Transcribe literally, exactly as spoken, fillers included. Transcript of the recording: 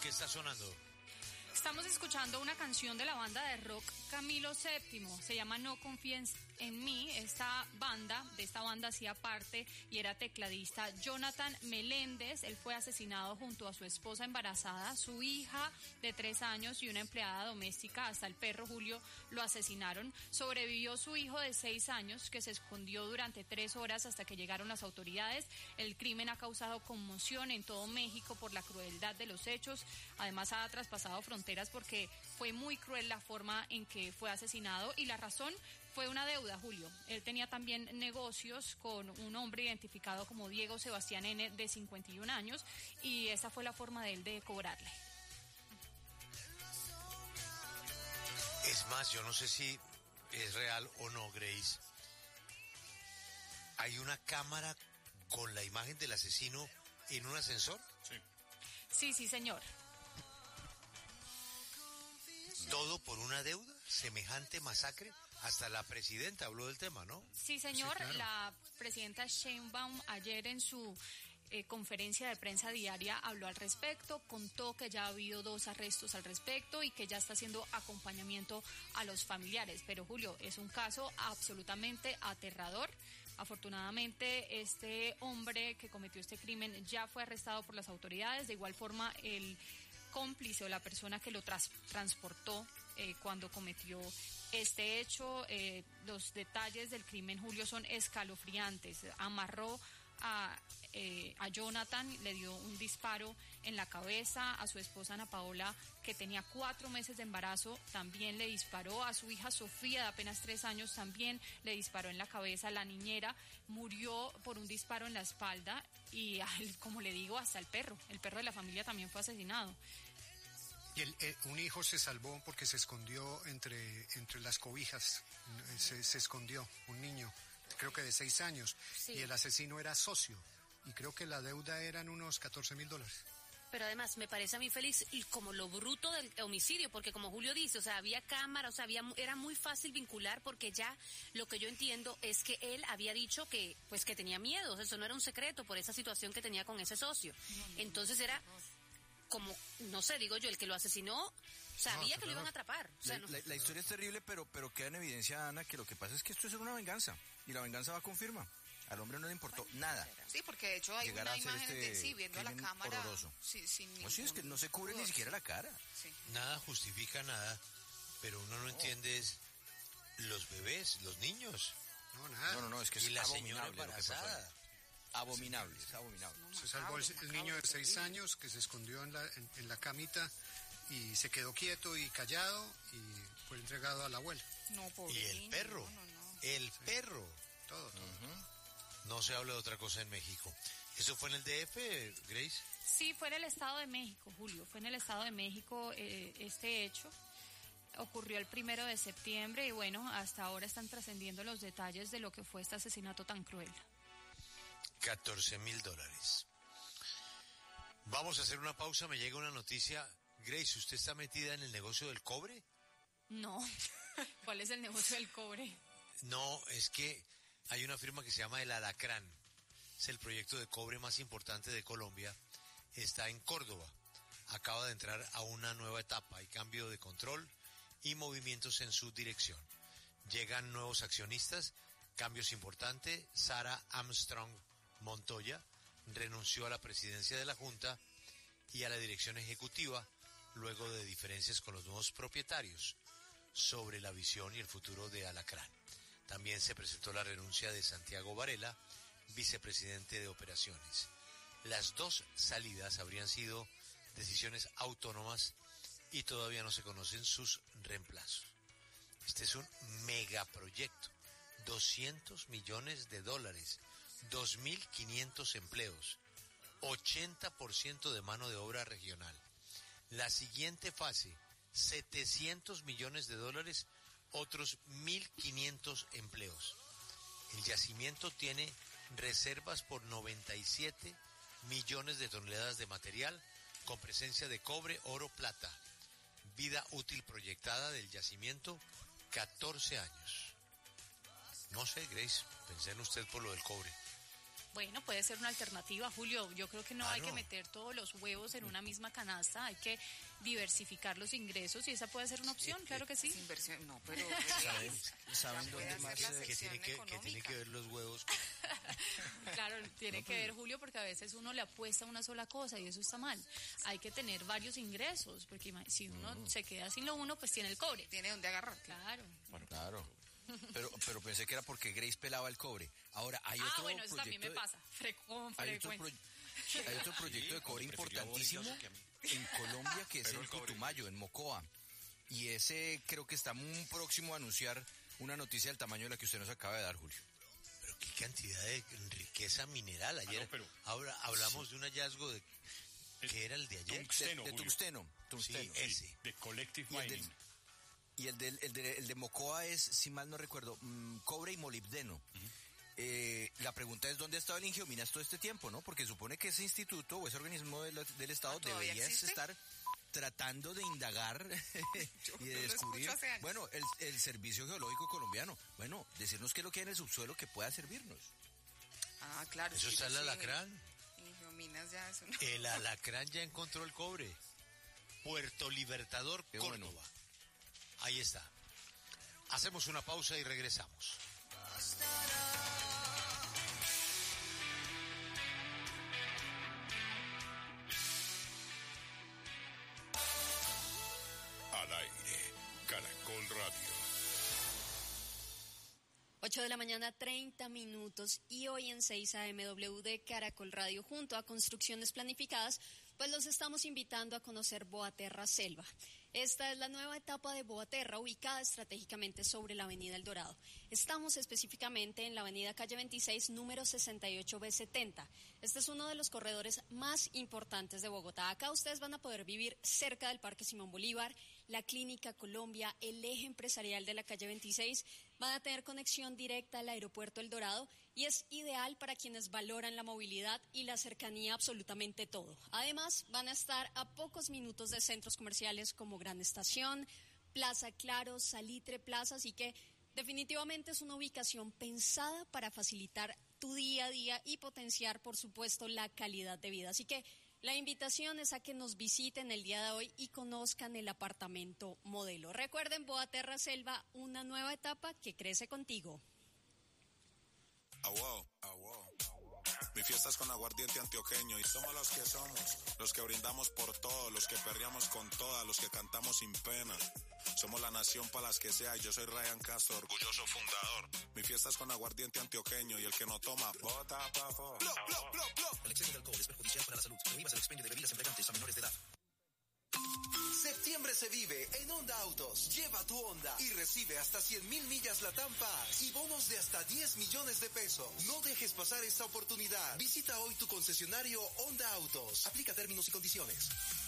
¿Qué está sonando? Estamos escuchando una canción de la banda de rock Camilo séptimo, se llama No Confíes en Mí. Esta banda, de esta banda hacía parte y era tecladista Jonathan Meléndez. Él fue asesinado junto a su esposa embarazada, su hija de tres años y una empleada doméstica. Hasta el perro Julio lo asesinaron. Sobrevivió su hijo de seis años, que se escondió durante tres horas hasta que llegaron las autoridades. El crimen ha causado conmoción en todo México por la crueldad de los hechos. Además ha traspasado fronteras porque fue muy cruel la forma en que fue asesinado, y la razón fue una deuda, Julio. Él tenía también negocios con un hombre identificado como Diego Sebastián N., de cincuenta y un años, y esa fue la forma de él de cobrarle. Es más, yo no sé si es real o no, Grace. ¿Hay una cámara con la imagen del asesino en un ascensor? Sí. Sí, sí, señor. ¿Todo por una deuda? ¿Semejante masacre? Hasta la presidenta habló del tema, ¿no? Sí, señor. Sí, claro. La presidenta Sheinbaum ayer en su eh, conferencia de prensa diaria habló al respecto, contó que ya ha habido dos arrestos al respecto y que ya está haciendo acompañamiento a los familiares. Pero, Julio, es un caso absolutamente aterrador. Afortunadamente, este hombre que cometió este crimen ya fue arrestado por las autoridades. De igual forma, el cómplice o la persona que lo tras, transportó eh, cuando cometió este hecho. Eh, los detalles del crimen, Julio, son escalofriantes. Amarró a, eh, a Jonathan, le dio un disparo en la cabeza. A su esposa Ana Paola, que tenía cuatro meses de embarazo, también le disparó. A su hija Sofía, de apenas tres años, también le disparó en la cabeza. La niñera murió por un disparo en la espalda y, como le digo, hasta el perro, el perro de la familia también fue asesinado. Y el, el, un hijo se salvó porque se escondió entre, entre las cobijas, se, se escondió, un niño, creo que de seis años, sí. Y el asesino era socio, y creo que la deuda eran unos catorce mil dólares. Pero además me parece a mí, Félix, y como lo bruto del homicidio, porque como Julio dice, o sea, había cámara, o sea, había, era muy fácil vincular, porque ya lo que yo entiendo es que él había dicho que, pues, que tenía miedo, eso no era un secreto por esa situación que tenía con ese socio. Entonces era como, no sé, digo yo, el que lo asesinó sabía no, que lo iban a atrapar. O sea, la, no. la, la historia es terrible, pero, pero queda en evidencia, Ana, que lo que pasa es que esto es una venganza, y la venganza va con firma. Al hombre no le importó bueno, nada. Sí, porque de hecho hay llegar una a imagen este de sí, viendo a la cámara. Horroroso. Sí, sin no, sí, es que no se cubre ni siquiera la cara. Sí. Nada justifica nada, pero uno no, no. entiende es los bebés, los niños. No, nada. No, no, no, es que es y la abominable señora embarazada. Abominable, es abominable. No, se salvó el, el niño de seis años que se escondió en la, en, en la camita y se quedó quieto y callado y fue entregado a la abuela. No, pobre y el niño, perro, no, no, no. el sí. perro. Todo, todo. Uh-huh. No se habla de otra cosa en México. ¿Eso fue en el D F, Grace? Sí, fue en el Estado de México, Julio. Fue en el Estado de México eh, este hecho. Ocurrió el primero de septiembre y bueno, hasta ahora están trascendiendo los detalles de lo que fue este asesinato tan cruel. catorce mil dólares. Vamos a hacer una pausa, me llega una noticia. Grace, ¿usted está metida en el negocio del cobre? No. ¿Cuál es el negocio del cobre? No, es que hay una firma que se llama El Alacrán. Es el proyecto de cobre más importante de Colombia. Está en Córdoba. Acaba de entrar a una nueva etapa. Hay cambio de control y movimientos en su dirección. Llegan nuevos accionistas, cambios importantes. Sara Armstrong Montoya renunció a la presidencia de la Junta y a la dirección ejecutiva luego de diferencias con los nuevos propietarios sobre la visión y el futuro de Alacrán. También se presentó la renuncia de Santiago Varela, vicepresidente de operaciones. Las dos salidas habrían sido decisiones autónomas y todavía no se conocen sus reemplazos. Este es un megaproyecto, doscientos millones de dólares, dos mil quinientos empleos, ochenta por ciento de mano de obra regional. La siguiente fase, setecientos millones de dólares, otros mil quinientos empleos. El yacimiento tiene reservas por noventa y siete millones de toneladas de material con presencia de cobre, oro, plata. Vida útil proyectada del yacimiento, catorce años. No sé, Grace, pensé en usted por lo del cobre. Bueno, puede ser una alternativa, Julio. Yo creo que no Claro. hay que meter todos los huevos en una misma canasta, hay que diversificar los ingresos y esa puede ser una opción, claro que sí. Es inversión, no, pero ¿Saben, saben Ya dónde puede más hacer la se- Que sección tiene que, que tiene económica. que ver los huevos. Claro, tiene que ver, Julio, porque a veces uno le apuesta a una sola cosa y eso está mal. Hay que tener varios ingresos, porque ima- si uno se queda sin lo uno, pues tiene el cobre. tiene donde agarrar. Claro. Claro. Pero, pero pensé que era porque Grace pelaba el cobre. Ahora, hay Ah, otro bueno, eso también me proyecto de- pasa. Fre- con Hay otro, frecuencia. pro- hay otro proyecto de cobre importantísimo en Colombia que es Pero el el cobre. Putumayo, en Mocoa. Y ese creo que está muy próximo a anunciar una noticia del tamaño de la que usted nos acaba de dar, Julio. Pero qué cantidad de riqueza mineral. Ayer Ah, no, pero- ahora hablamos de un hallazgo de que era el de ayer. Tungsteno, de, de Julio. tungsteno. tungsteno. Sí, ese. De Collective Y el del- Mining. Y el, del, el, de, el de Mocoa es, si mal no recuerdo, mm, cobre y molibdeno. Eh, la pregunta es, ¿dónde ha estado el Ingiominas todo este tiempo, no? Porque supone que ese instituto o ese organismo del, del Estado Ah, ¿todavía debería existe? estar tratando de indagar Yo y de no lo descubrir, escucho hace años. bueno, el, el Servicio Geológico Colombiano, bueno, decirnos qué es lo que hay en el subsuelo que pueda servirnos. Ah, claro. Eso sí, está el sí, alacrán. Y Geominas ya eso no. El alacrán ya encontró el cobre. Puerto Libertador, Qué Córdoba. bueno. Ahí está. Hacemos una pausa y regresamos. Al aire. Caracol Radio. ocho de la mañana, treinta minutos, y hoy en seis A M W de Caracol Radio, junto a Construcciones Planificadas, pues los estamos invitando a conocer Boaterra Selva. Esta es la nueva etapa de Boaterra, ubicada estratégicamente sobre la avenida El Dorado. Estamos específicamente en la avenida Calle veintiséis, número sesenta y ocho B setenta. Este es uno de los corredores más importantes de Bogotá. Acá ustedes van a poder vivir cerca del Parque Simón Bolívar, la Clínica Colombia, el eje empresarial de la Calle veintiséis. Van a tener conexión directa al aeropuerto El Dorado y es ideal para quienes valoran la movilidad y la cercanía a absolutamente todo. Además, van a estar a pocos minutos de centros comerciales como Gran Estación, Plaza Claro, Salitre Plaza, así que definitivamente es una ubicación pensada para facilitar tu día a día y potenciar, por supuesto, la calidad de vida. Así que la invitación es a que nos visiten el día de hoy y conozcan el apartamento modelo. Recuerden, Boaterra Selva, una nueva etapa que crece contigo. Aguao, aguao. Mi fiesta es con aguardiente antioqueño y somos los que somos, los que brindamos por todos, los que perreamos con todas, los que cantamos sin pena. Somos la nación para las que sea y yo soy Ryan Castro, orgulloso fundador. Mi fiesta es con aguardiente antioqueño y el que no toma, bota pa' fo. El exceso de alcohol es perjudicial para la salud. Prohíbas el expendio de bebidas embriagantes a menores de edad. Septiembre se vive en Honda Autos. Lleva tu Honda y recibe hasta cien mil millas Latam Pass y bonos de hasta diez millones de pesos. No dejes pasar esta oportunidad. Visita hoy tu concesionario Honda Autos. Aplica términos y condiciones.